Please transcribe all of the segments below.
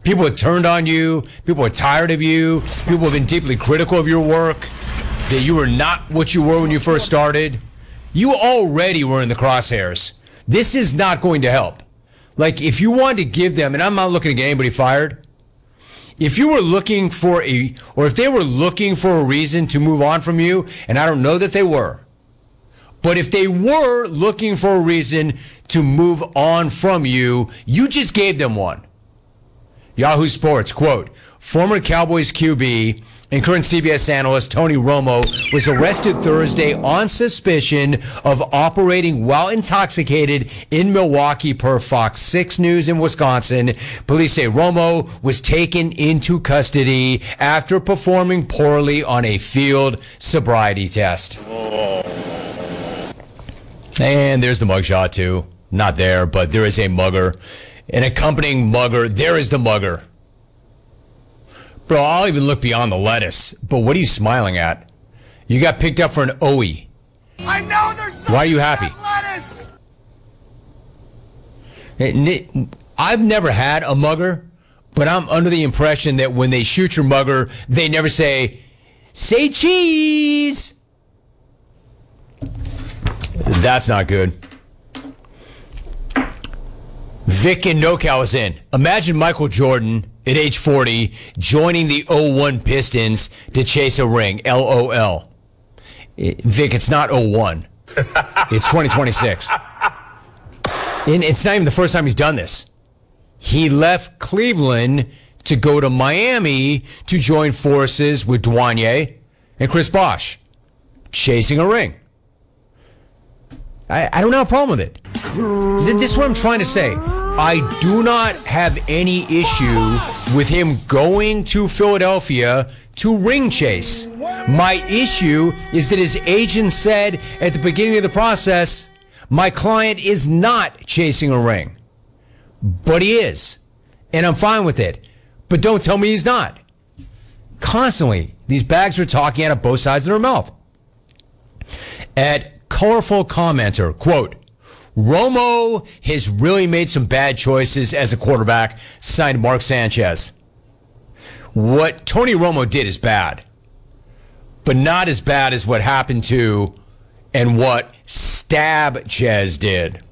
People have turned on you. People are tired of you. People have been deeply critical of your work. That you were not what you were when you first started. You already were in the crosshairs. This is not going to help. Like, if you wanted to give them, and I'm not looking to get anybody fired, if you were looking for if they were looking for a reason to move on from you, and I don't know that they were, but if they were looking for a reason to move on from you, you just gave them one. Yahoo Sports, quote, former Cowboys QB and current CBS analyst Tony Romo was arrested Thursday on suspicion of operating while intoxicated in Milwaukee per Fox 6 News in Wisconsin. Police say Romo was taken into custody after performing poorly on a field sobriety test. And there's the mugshot, too. Not there, but there is a mugger. An accompanying mugger. There is the mugger. Bro, I'll even look beyond the lettuce. But what are you smiling at? You got picked up for an OE. I know there's something. Why are you happy? Lettuce. I've never had a mugger, but I'm under the impression that when they shoot your mugger, they never say cheese. That's not good. Vic in NoCal is in. Imagine Michael Jordan at age 40 joining the 01 Pistons to chase a ring. LOL. Vic, it's not 01. It's 2026. And it's not even the first time he's done this. He left Cleveland to go to Miami to join forces with Dwanye and Chris Bosh, chasing a ring. I don't have a problem with it. This is what I'm trying to say. I do not have any issue with him going to Philadelphia to ring chase. My issue is that his agent said at the beginning of the process, my client is not chasing a ring. But he is. And I'm fine with it. But don't tell me he's not. Constantly, these bags are talking out of both sides of their mouth. At Colorful Commenter, quote, Romo has really made some bad choices as a quarterback, signed Mark Sanchez. What Tony Romo did is bad, but not as bad as what happened to and what Stab Chez did.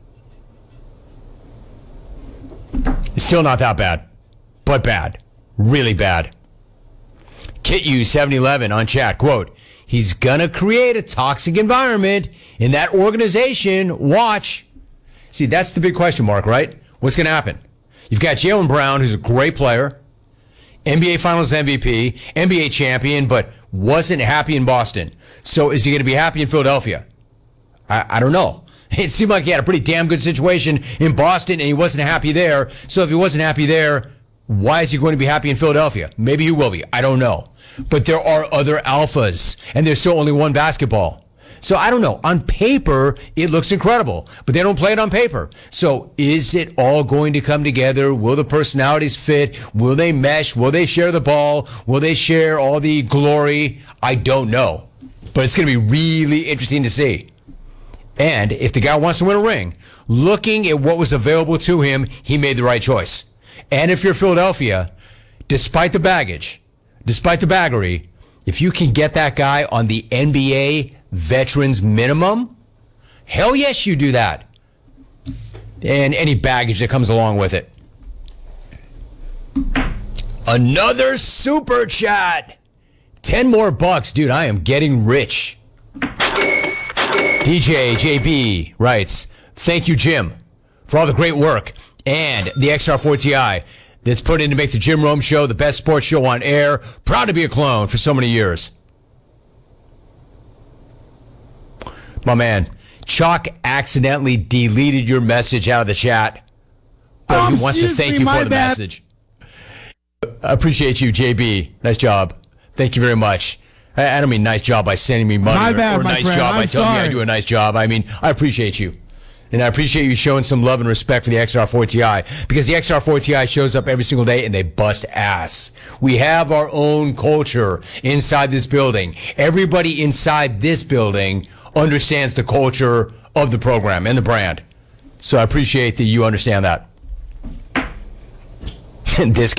It's still not that bad, but bad. Really bad. Kit U 711 on chat, quote, he's gonna create a toxic environment in that organization. Watch. See, that's the big question mark, right? What's gonna happen? You've got Jaylen Brown, who's a great player, NBA Finals MVP, NBA champion, but wasn't happy in Boston. So is he gonna be happy in Philadelphia? I don't know. It seemed like he had a pretty damn good situation in Boston, and he wasn't happy there. So if he wasn't happy there, why is he going to be happy in Philadelphia? Maybe he will be. I don't know. But there are other alphas, and there's still only one basketball. So I don't know. On paper, it looks incredible, but they don't play it on paper. So is it all going to come together? Will the personalities fit? Will they mesh? Will they share the ball? Will they share all the glory? I don't know. But it's going to be really interesting to see. And if the guy wants to win a ring, looking at what was available to him, he made the right choice. And if you're Philadelphia, despite the baggage, despite the baggery, if you can get that guy on the NBA veterans minimum, hell yes, you do that. And any baggage that comes along with it. Another super chat. 10 more bucks. Dude, I am getting rich. DJ JB writes, thank you, Jim, for all the great work and the XR4 Ti that's put in to make the Jim Rome Show the best sports show on air. Proud to be a clone for so many years. My man, Chalk accidentally deleted your message out of the chat, but he wants to thank you for the message. I appreciate you, JB. Nice job. Thank you very much. I don't mean nice job by sending me money or nice job by telling me I do a nice job. I mean, I appreciate you. And I appreciate you showing some love and respect for the XR4 Ti, because the XR4 Ti shows up every single day and they bust ass. We have our own culture inside this building. Everybody inside this building understands the culture of the program and the brand. So I appreciate that you understand that. This